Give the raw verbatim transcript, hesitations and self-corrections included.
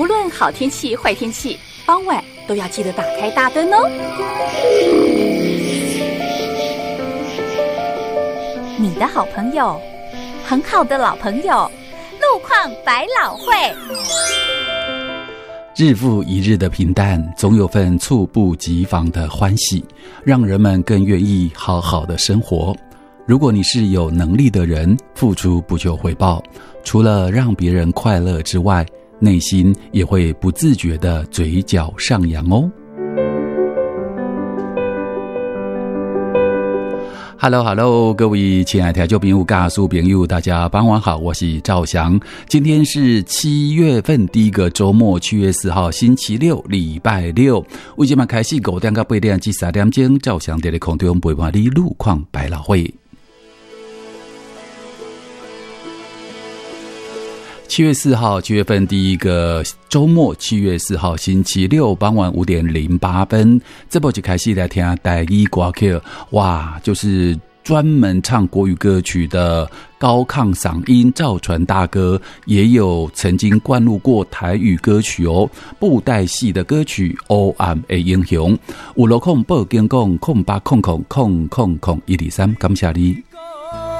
无论好天气坏天气，傍晚都要记得打开大灯哦。你的好朋友，很好的老朋友，路况百老汇。 日复一日的平淡，总有份猝不及防的欢喜，让人们更愿意好好的生活。如果你是有能力的人，付出不求回报，除了让别人快乐之外，内心也会不自觉的嘴角上扬哦。Hello Hello， 各位亲爱的听众朋友、家属朋友，大家傍晚好，我是赵翔。今天是七月份第一个周末，七月四号星期六，礼拜六。为今嘛开始五点到八点至三点钟，赵翔在空中陪伴你路况百老汇。七月四号，七月份第一个周末，七月四号星期六傍晚五点零八分，这波就开始来听台语歌曲，哇，就是专门唱国语歌曲的高亢嗓音赵传大哥，也有曾经灌入过台语歌曲哦，布袋戏的歌曲《黑暗的英雄》，有路空报警讲空八空空空空空一二三，感谢你。